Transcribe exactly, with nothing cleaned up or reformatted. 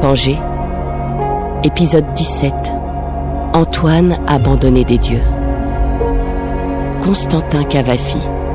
Angers, épisode dix-sept. Antoine abandonné des dieux. Constantin Cavafy.